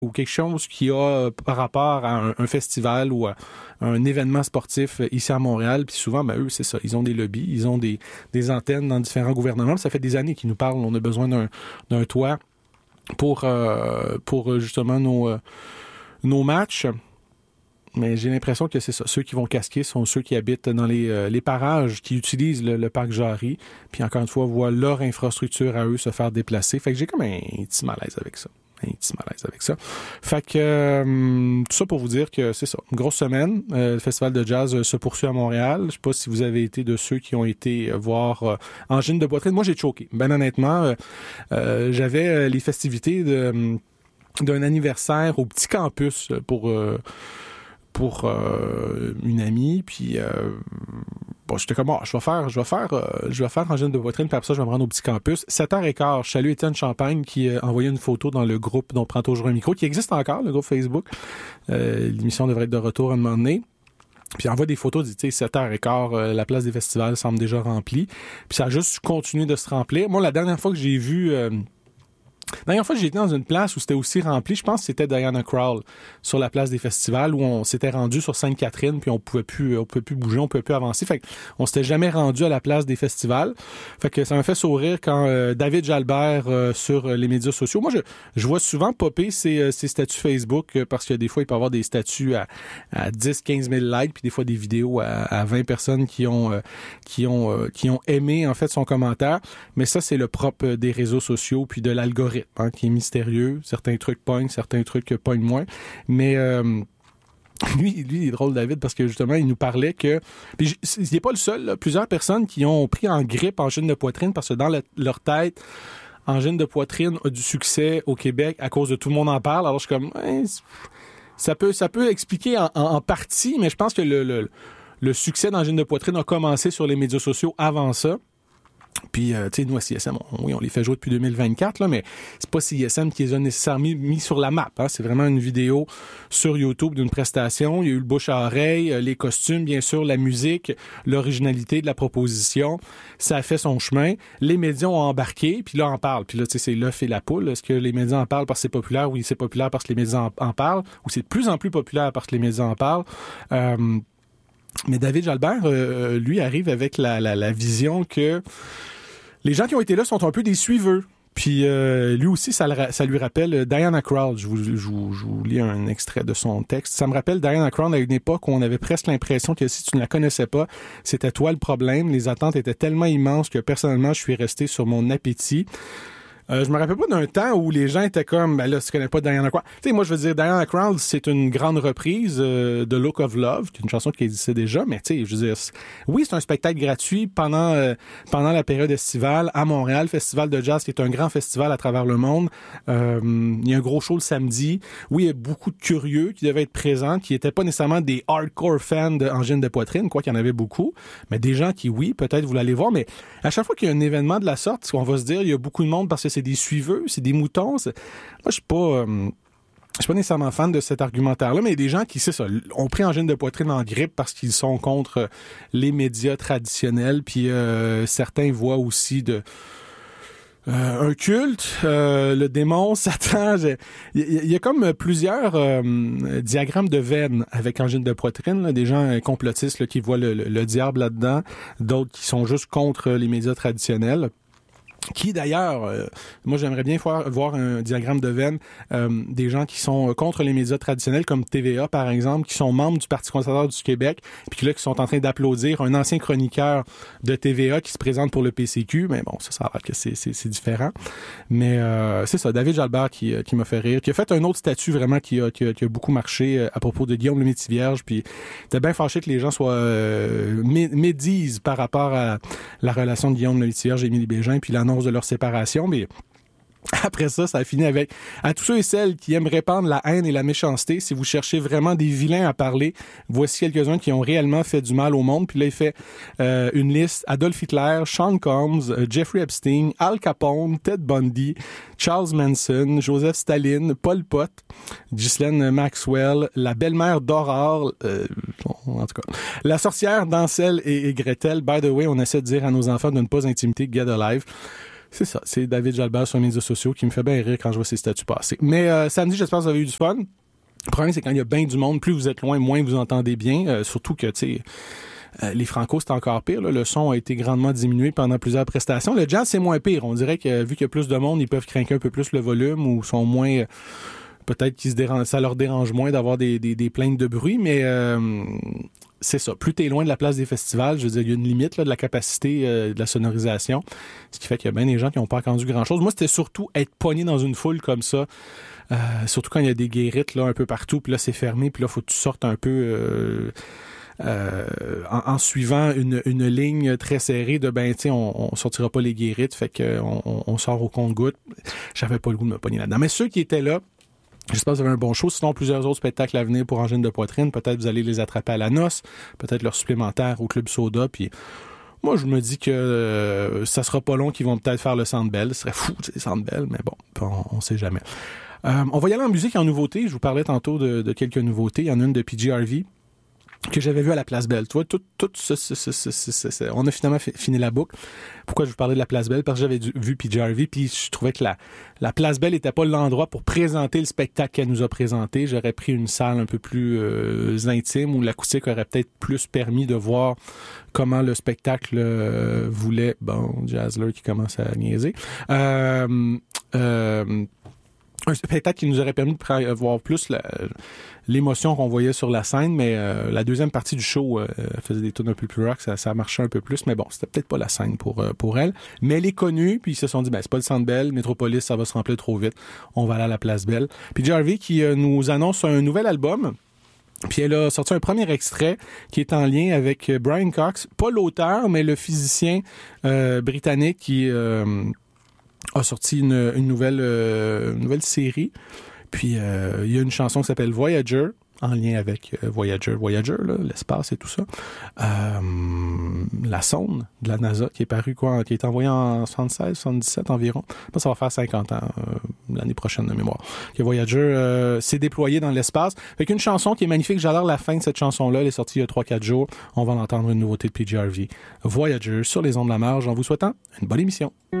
ou quelque chose qui a par rapport à un festival ou à un événement sportif ici à Montréal. Puis souvent, eux, c'est ça. Ils ont des lobbies, ils ont des antennes dans différents gouvernements. Ça fait des années qu'ils nous parlent. On a besoin d'un toit pour justement nos matchs. Mais j'ai l'impression que c'est ça. Ceux qui vont casquer sont ceux qui habitent dans les parages, qui utilisent le parc Jarry, puis encore une fois, voient leur infrastructure à eux se faire déplacer. Fait que j'ai comme un petit malaise avec ça. Fait que tout ça pour vous dire que c'est ça. Une grosse semaine. Le Festival de jazz se poursuit à Montréal. Je sais pas si vous avez été de ceux qui ont été voir Angine de poitrine. Moi, j'ai choqué. Ben honnêtement, j'avais les festivités d'un anniversaire au petit campus pour une amie, puis j'étais comme je vais faire Angine de poitrine, puis après ça je vais me rendre au petit campus. 7h15, je salue Étienne Champagne qui a envoyé une photo dans le groupe dont prend toujours un micro, qui existe encore, le groupe Facebook. L'émission devrait être de retour à un moment donné. Puis il envoie des photos, dit, 7h15, la place des festivals semble déjà remplie. Puis ça a juste continué de se remplir. Moi, la dernière fois que j'ai vu... La dernière fois que j'étais dans une place où c'était aussi rempli, je pense que c'était Diana Krall sur la place des festivals où on s'était rendu sur Sainte-Catherine puis on pouvait plus bouger, on pouvait plus avancer. Fait qu'on s'était jamais rendu à la place des festivals. Fait que ça m'a fait sourire quand David Jalbert sur les médias sociaux. Moi, je vois souvent popper ces statuts Facebook parce que des fois, il peut y avoir des statuts à 10, 15 000 likes puis des fois des vidéos à 20 personnes qui ont aimé en fait son commentaire. Mais ça, c'est le propre des réseaux sociaux puis de l'algorithme. Qui est mystérieux. Certains trucs pognent, certains trucs pognent moins. Mais lui, il est drôle, David, parce que justement, il nous parlait que... Puis il n'est pas le seul. Là. Plusieurs personnes qui ont pris en grippe angine de poitrine parce que dans leur tête, angine de poitrine a du succès au Québec à cause de tout le monde en parle. Alors je suis comme... ça peut expliquer en partie, mais je pense que le succès d'angine de poitrine a commencé sur les médias sociaux avant ça. Puis, tu sais, nous, à CISM, on les fait jouer depuis 2024, là, mais c'est pas CISM qui les a nécessairement mis sur la map. Hein. C'est vraiment une vidéo sur YouTube d'une prestation. Il y a eu le bouche à oreille, les costumes, bien sûr, la musique, l'originalité de la proposition. Ça a fait son chemin. Les médias ont embarqué, puis là, on parle. Puis là, tu sais, c'est l'œuf et la poule. Est-ce que les médias en parlent parce que c'est populaire? Oui, c'est populaire parce que les médias en parlent. Ou c'est de plus en plus populaire parce que les médias en parlent. Mais David Jalbert, lui, arrive avec la vision que les gens qui ont été là sont un peu des suiveux. Puis lui aussi, ça lui rappelle Diana Krall. Je vous lis un extrait de son texte. Ça me rappelle Diana Krall à une époque où on avait presque l'impression que si tu ne la connaissais pas, c'était toi le problème. Les attentes étaient tellement immenses que personnellement, je suis resté sur mon appétit. Je me rappelle pas d'un temps où les gens étaient comme, ben là, tu connais pas Diana Krall. Tu sais, moi, je veux dire, Diana Krall, c'est une grande reprise de Look of Love, qui est une chanson qui existait déjà, mais tu sais, je veux dire, oui, c'est un spectacle gratuit pendant la période estivale à Montréal, Festival de jazz, qui est un grand festival à travers le monde. Il y a un gros show le samedi. Oui, il y a beaucoup de curieux qui devaient être présents, qui étaient pas nécessairement des hardcore fans d'angine de poitrine, quoi qu'il y en avait beaucoup, mais des gens qui, oui, peut-être voulaient aller voir, mais à chaque fois qu'il y a un événement de la sorte, on va se dire, il y a beaucoup de monde parce que c'est des suiveux, c'est des moutons. Moi, je suis pas nécessairement fan de cet argumentaire-là, mais il y a des gens qui, c'est ça, ont pris angine de poitrine en grippe parce qu'ils sont contre les médias traditionnels, puis certains voient aussi un culte, le démon, Satan. Il y a comme plusieurs diagrammes de veine avec angine de poitrine, là, des gens complotistes là, qui voient le diable là-dedans, d'autres qui sont juste contre les médias traditionnels. Qui d'ailleurs, moi j'aimerais bien voir un diagramme de veine des gens qui sont contre les médias traditionnels comme TVA par exemple, qui sont membres du Parti conservateur du Québec, puis là qui sont en train d'applaudir un ancien chroniqueur de TVA qui se présente pour le PCQ, mais bon, ça a l'air que c'est différent. Mais c'est ça, David Jalbert qui m'a fait rire, qui a fait un autre statut vraiment qui a beaucoup marché à propos de Guillaume Lemaitre-Vierge, puis t'es bien fâché que les gens soient médisent par rapport à la relation de Guillaume Lemaitre-Vierge et Émilie Bégin, puis l'annonce de leur séparation, mais après ça a fini avec à tous ceux et celles qui aiment répandre la haine et la méchanceté, si vous cherchez vraiment des vilains à parler, voici quelques-uns qui ont réellement fait du mal au monde. Puis là, il fait une liste: Adolf Hitler, Sean Combs, Jeffrey Epstein, Al Capone, Ted Bundy, Charles Manson, Joseph Staline, Pol Pot, Ghislaine Maxwell, la belle-mère d'Aurore, en tout cas, la sorcière d'Ansel et Gretel. By the way, on essaie de dire à nos enfants de ne pas intimider Get Alive. C'est ça, c'est David Jalbert sur les médias sociaux qui me fait bien rire quand je vois ses statuts passer. Mais samedi, j'espère que vous avez eu du fun. Le problème, c'est quand il y a bien du monde, plus vous êtes loin, moins vous entendez bien. Surtout que, tu sais, les Franco, c'est encore pire. Là. Le son a été grandement diminué pendant plusieurs prestations. Le jazz, c'est moins pire. On dirait que vu qu'il y a plus de monde, ils peuvent craquer un peu plus le volume ou sont moins... peut-être qu'ils ça leur dérange moins d'avoir des plaintes de bruit, mais c'est ça. Plus t'es loin de la place des festivals, je veux dire, il y a une limite là, de la capacité de la sonorisation, ce qui fait qu'il y a bien des gens qui n'ont pas entendu grand-chose. Moi, c'était surtout être pogné dans une foule comme ça, surtout quand il y a des guérites là un peu partout, puis là, c'est fermé, puis là, il faut que tu sortes un peu... en suivant une ligne très serrée de ben tu sais on sortira pas les guérites, fait que on sort au compte-gouttes. J'avais pas le goût de me pogner là-dedans. Mais ceux qui étaient là, j'espère que vous avez un bon show. Sinon, plusieurs autres spectacles à venir pour Angine de poitrine. Peut-être vous allez les attraper à la noce, peut-être leur supplémentaire au Club Soda, puis moi, je me dis que ça sera pas long qu'ils vont peut-être faire le Centre Bell. Ce serait fou, c'est le Centre Bell, mais bon, on sait jamais. On va y aller en musique, en nouveauté. Je vous parlais tantôt de quelques nouveautés. Il y en a une de PJ Harvey que j'avais vu à la Place Belle. Tu vois, tout on a finalement fini la boucle. Pourquoi je vous parlais de la Place Belle? Parce que j'avais vu PJ Harvey, puis je trouvais que la Place Belle était pas l'endroit pour présenter le spectacle qu'elle nous a présenté. J'aurais pris une salle un peu plus intime où l'acoustique aurait peut-être plus permis de voir comment le spectacle voulait. Bon, Jazzler qui commence à niaiser. Un spectacle qui nous aurait permis de voir plus l'émotion qu'on voyait sur la scène, mais la deuxième partie du show faisait des tunes un peu plus rock, ça marchait un peu plus, mais bon, c'était peut-être pas la scène pour elle. Mais elle est connue, puis ils se sont dit, ben c'est pas le Centre Bell, Métropolis, ça va se remplir trop vite, on va aller à la Place Belle. Puis Harvey qui nous annonce un nouvel album. Puis elle a sorti un premier extrait qui est en lien avec Brian Cox, pas l'auteur, mais le physicien britannique qui... a sorti une nouvelle série. Puis il y a une chanson qui s'appelle Voyager, en lien avec Voyager, là, l'espace et tout ça. La sonde de la NASA qui est parue qui est envoyée en 76, 77 environ. Ça va faire 50 ans l'année prochaine de mémoire. Que Voyager s'est déployé dans l'espace. Fait qu'une chanson qui est magnifique. J'adore la fin de cette chanson-là. Elle est sortie il y a 3-4 jours. On va l'entendre, une nouveauté de PJ Harvey. Voyager sur les ondes de la marge, en vous souhaitant une bonne émission.